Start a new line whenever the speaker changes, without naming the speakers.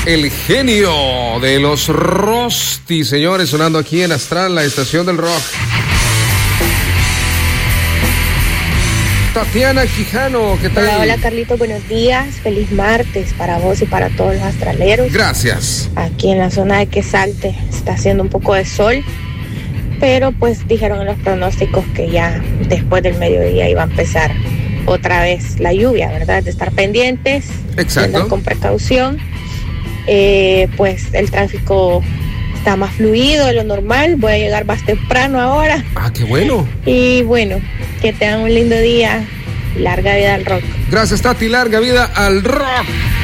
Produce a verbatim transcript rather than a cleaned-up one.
el genio de los Rosti, señores, sonando aquí en Astral, la estación del rock. Tatiana Quijano, ¿qué tal?
Hola, hola Carlito, buenos días. Feliz martes para vos y para todos los astraleros.
Gracias.
Aquí en la zona de Quesalte está haciendo un poco de sol, pero pues dijeron en los pronósticos que ya después del mediodía iba a empezar otra vez la lluvia, ¿verdad? De estar pendientes,
exacto,
andar con precaución. Eh, pues el tráfico está más fluido de lo normal. Voy a llegar más temprano ahora.
Ah, qué bueno.
Y bueno, que tengan un lindo día. Larga vida al rock.
Gracias, Tati. Larga vida al rock.